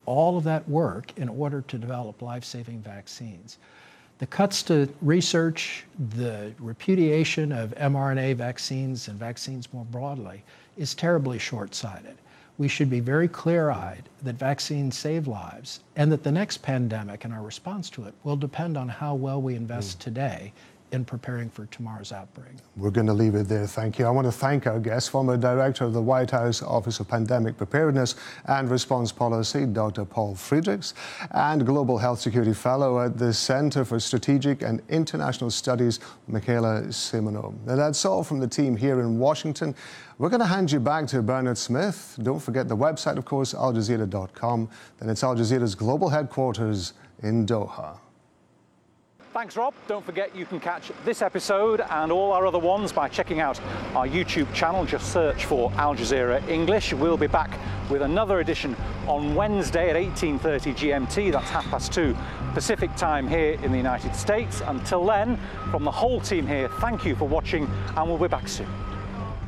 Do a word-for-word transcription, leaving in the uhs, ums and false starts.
all of that work in order to develop life-saving vaccines. The cuts to research, the repudiation of mRNA vaccines and vaccines more broadly is terribly short-sighted. We should be very clear-eyed that vaccines save lives and that the next pandemic and our response to it will depend on how well we invest mm. today in preparing for tomorrow's outbreak. We're going to leave it there, thank you. I want to thank our guest, former Director of the White House Office of Pandemic Preparedness and Response Policy, Doctor Paul Friedrichs, and Global Health Security Fellow at the Center for Strategic and International Studies, Michaela Simoneau. Now, that's all from the team here in Washington. We're going to hand you back to Bernard Smith. Don't forget the website, of course, al jazeera dot com. Then it's Al Jazeera's global headquarters in Doha. Thanks, Rob. Don't forget you can catch this episode and all our other ones by checking out our YouTube channel. Just search for Al Jazeera English. We'll be back with another edition on Wednesday at eighteen thirty G M T. That's half past two Pacific time here in the United States. Until then, from the whole team here, thank you for watching, and we'll be back soon.